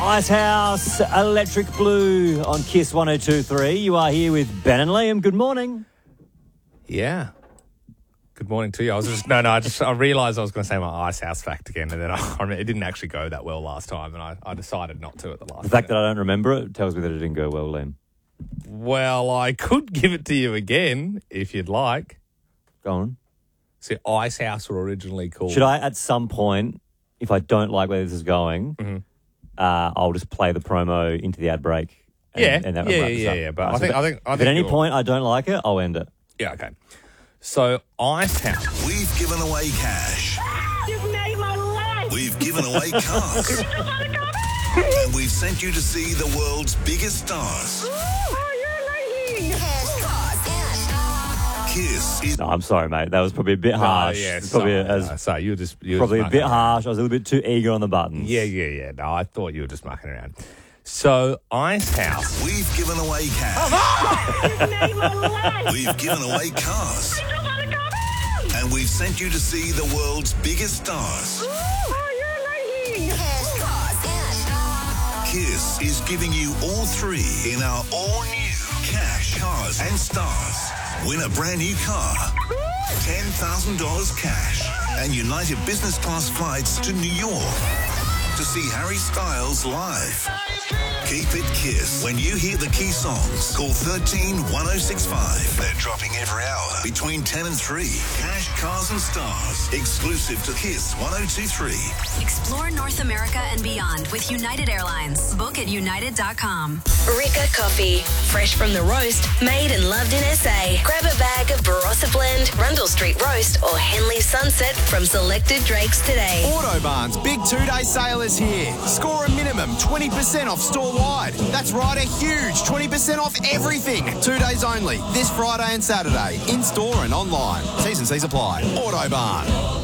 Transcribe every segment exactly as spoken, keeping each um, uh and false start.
Icehouse, Electric Blue on Kiss one oh two point three. You are here with Ben and Liam. Good morning. Yeah. Good morning to you. I was just no, no. I just I realised I was going to say my Icehouse fact again, and then I, I mean, it didn't actually go that well last time, and I, I decided not to at the last. The fact minute. that I don't remember it tells me that it didn't go well, Liam. Well, I could give it to you again if you'd like. Go on. See, Icehouse were originally called. Should I, at some point, if I don't like where this is going, Mm-hmm. uh, I'll just play the promo into the ad break. And, Yeah, and that will yeah, wrap us yeah, up. yeah, but Right, I so think- if- I think- I if think at any you're- point I don't like it, I'll end it. Yeah, okay. So Icehouse. We've given away cash. You've made my life. We've given away cars. And we've sent you to see the world's biggest stars. Oh, you're amazing. Kiss is No, I'm sorry, mate. That was probably a bit harsh. Oh, yeah, It's probably sorry, a, as, no, sorry, you were just you were probably just a bit mucking harsh. I was a little bit too eager on the buttons. Yeah, yeah, yeah. No, I thought you were just mucking around. So Icehouse. we've given away cash. You've made my life. We've given away cars. And we've sent you to see the world's biggest stars. Oh, you're amazing. Kiss is giving you all three in our all-new Cash, Cars and Stars. Win a brand new car, ten thousand dollars cash, and United Business Class flights to New York to see Harry Styles live. Keep it Kiss. When you hear the key songs, call thirteen one oh six five. They're dropping every hour between ten and three. Cash, Cars and Stars. Exclusive to Kiss one oh two point three. Explore North America and beyond with United Airlines. Book at united dot com. Rika Coffee. Fresh from the roast, made and loved in S A. Grab a bag of Barossa Blend, Rundle Street Roast, or Henley Sunset from selected Drakes today. Autobarn's big two-day sale is here. Score a minimum twenty percent off store-wide. That's right, a huge twenty percent off everything. Two days only, this Friday and Saturday, in-store and online. T's and C's apply. Autobarn.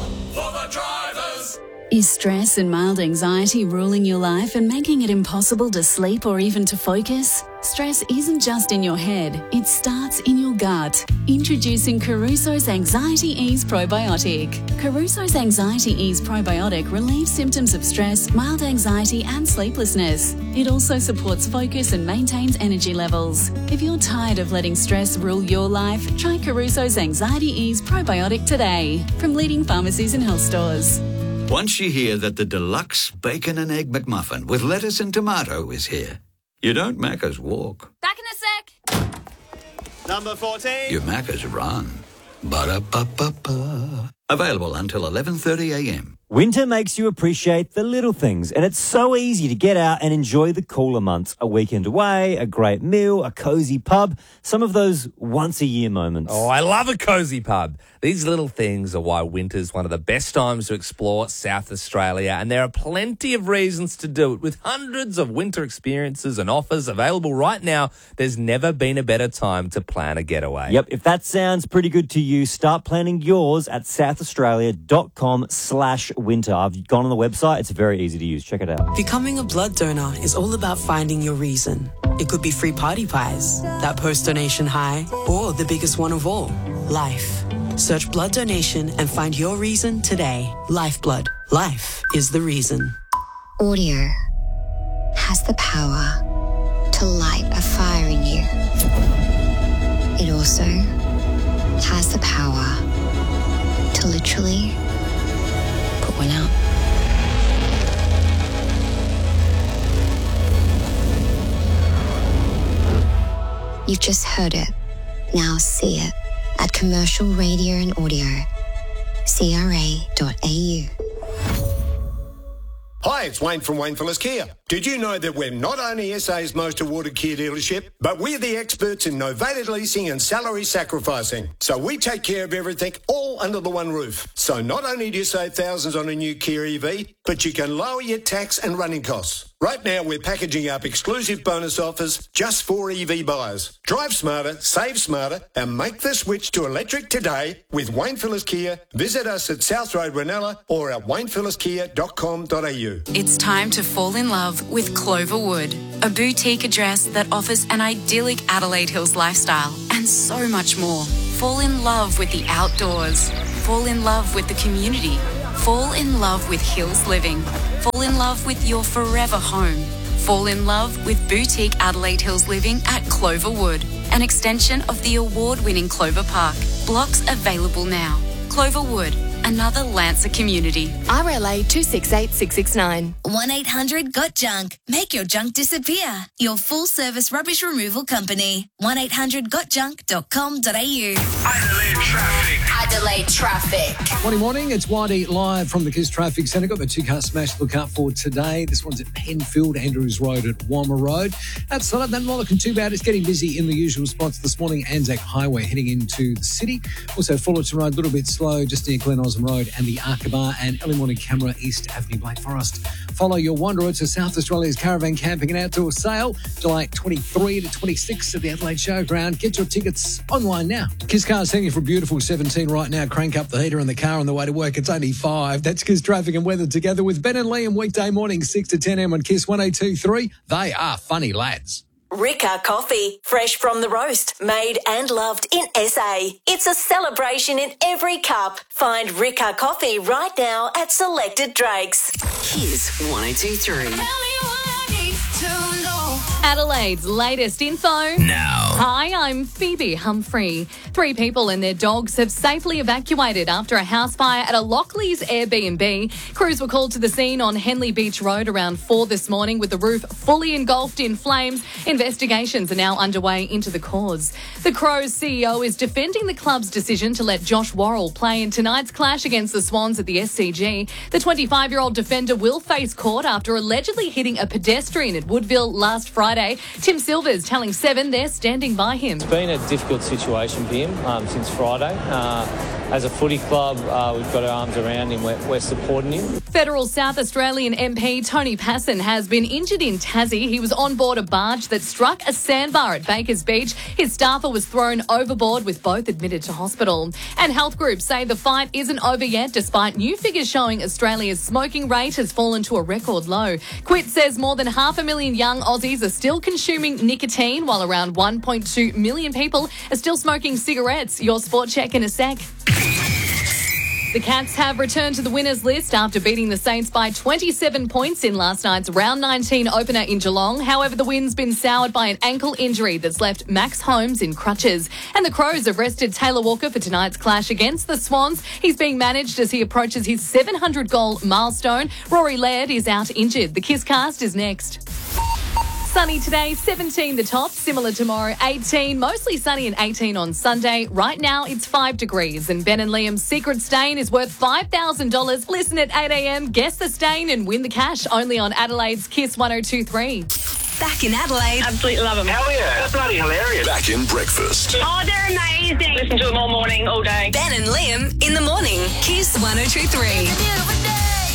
Is stress and mild anxiety ruling your life and making it impossible to sleep or even to focus? Stress isn't just in your head, it starts in your gut. Introducing Caruso's Anxiety Ease Probiotic. Caruso's Anxiety Ease Probiotic relieves symptoms of stress, mild anxiety and sleeplessness. It also supports focus and maintains energy levels. If you're tired of letting stress rule your life, try Caruso's Anxiety Ease Probiotic today from leading pharmacies and health stores. Once you hear that the deluxe bacon and egg McMuffin with lettuce and tomato is here, you don't Macca's walk. Back in a sec. Number fourteen. You Macca's run. Ba-da-ba-ba-ba. Available until eleven thirty a m. Winter makes you appreciate the little things, and it's so easy to get out and enjoy the cooler months. A weekend away, a great meal, a cozy pub, some of those once-a-year moments. Oh, I love a cosy pub. These little things are why winter's one of the best times to explore South Australia, and there are plenty of reasons to do it. With hundreds of winter experiences and offers available right now, there's never been a better time to plan a getaway. Yep, if that sounds pretty good to you, start planning yours at southaustralia.com slash winter. I've gone on the website. It's very easy to use. Check it out. Becoming a blood donor is all about finding your reason. It could be free party pies, that post-donation high, or the biggest one of all, life. Search blood donation and find your reason today. Lifeblood. Life is the reason. Audio has the power to light a fire in you. It also has the power to literally put one out. You've just heard it. Now see it at Commercial Radio and Audio, c r a dot a u. Hi, it's Wayne from Wayne Phillips Kia. Did you know that we're not only S A's most awarded Kia dealership, but we're the experts in novated leasing and salary sacrificing. So we take care of everything all under the one roof. So not only do you save thousands on a new Kia E V, but you can lower your tax and running costs. Right now, we're packaging up exclusive bonus offers just for E V buyers. Drive smarter, save smarter, and make the switch to electric today with Wayne Phillips Kia. Visit us at South Road, Ranella, or at wayne phillips kia dot com dot a u. It's time to fall in love with Cloverwood, a boutique address that offers an idyllic Adelaide Hills lifestyle and so much more. Fall in love with the outdoors. Fall in love with the community. Fall in love with Hills Living. Fall in love with your forever home. Fall in love with boutique Adelaide Hills Living at Cloverwood, an extension of the award-winning Clover Park. Blocks available now. Cloverwood, another Lancer community. R L A two six eight six six nine. one eight hundred got junk. Make your junk disappear. Your full-service rubbish removal company. one eight hundred got junk dot com dot a u. Adelaide traffic. Adelaide traffic. Morning, morning. It's Whitey live from the Kiss Traffic Centre. Got the two-car smash to look out for today. This one's at Penfield, Andrews Road at Walmer Road. Outside of that, not looking too bad. It's getting busy in the usual spots this morning. Anzac Highway heading into the city. Also, Fullerton Road, a little bit slow just near Glen Osmond Road and the Arkabar, and early morning camera East Avenue, Black Forest. Follow your wanderer to South Australia's Caravan Camping and Outdoor Sale, July twenty-third to twenty-sixth at the Adelaide Showground. Get your tickets online now. Kiss Cars hanging for a beautiful seventeen right now. Crank up the heater in the car on the way to work. It's only five. That's Kiss Traffic and Weather together with Ben and Liam weekday morning, six to ten a.m. on Kiss one oh two point three. They are funny lads. Ricca Coffee, fresh from the roast, made and loved in S A. It's a celebration in every cup. Find Ricca Coffee right now at selected Drakes. Kiss one oh two point three. Adelaide's latest info now. Hi, I'm Phoebe Humphrey. Three people and their dogs have safely evacuated after a house fire at a Lockleys Airbnb. Crews were called to the scene on Henley Beach Road around four this morning with the roof fully engulfed in flames. Investigations are now underway into the cause. The Crows C E O is defending the club's decision to let Josh Worrell play in tonight's clash against the Swans at the S C G. The twenty-five-year-old defender will face court after allegedly hitting a pedestrian at Woodville last Friday. Tim Silvers telling Seven they're standing by him. It's been a difficult situation for him um, since Friday. Uh, as a footy club, uh, we've got our arms around him. We're, we're supporting him. Federal South Australian M P Tony Passon has been injured in Tassie. He was on board a barge that struck a sandbar at Bakers Beach. His staffer was thrown overboard with both admitted to hospital. And health groups say the fight isn't over yet despite new figures showing Australia's smoking rate has fallen to a record low. Quit says more than half a million young Aussies are still consuming nicotine while around one point two million people are still smoking cigarettes. Your sport check in a sec. The Cats have returned to the winners list after beating the Saints by twenty-seven points in last night's round nineteen opener in Geelong. However, the win's been soured by an ankle injury that's left Max Holmes in crutches. And the Crows have rested Taylor Walker for tonight's clash against the Swans. He's being managed as he approaches his seven hundred goal milestone. Rory Laird is out injured. The Kiss Cast is next. Sunny today, seventeen the top, similar tomorrow, eighteen, mostly sunny and eighteen on Sunday. Right now, it's five degrees, and Ben and Liam's secret stain is worth five thousand dollars. Listen at eight a.m, guess the stain and win the cash, only on Adelaide's Kiss one oh two point three. Back in Adelaide. Absolutely love them. Hell yeah. That's bloody hilarious. Back in breakfast. Oh, they're amazing. Listen to them all morning, all day. Ben and Liam in the morning. Kiss one oh two point three.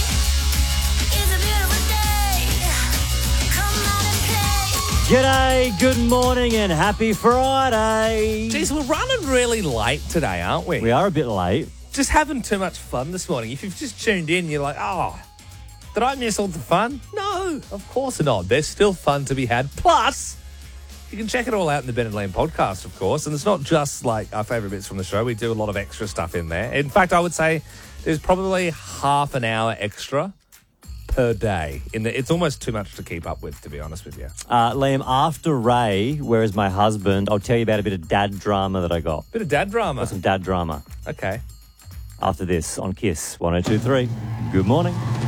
G'day, good morning and happy Friday. Geez, we're running really late today, aren't we? We are a bit late. Just having too much fun this morning. If you've just tuned in, you're like, oh, did I miss all the fun? No, of course not. There's still fun to be had. Plus, you can check it all out in the Ben and Liam podcast, of course. And it's not just like our favourite bits from the show. We do a lot of extra stuff in there. In fact, I would say there's probably half an hour extra per day. In the, it's almost too much to keep up with, to be honest with you. Uh, Liam, after Ray, where is my husband, I'll tell you about a bit of dad drama that I got. Bit of dad drama? Got some dad drama. Okay. After this on Kiss one oh two point three. Good morning.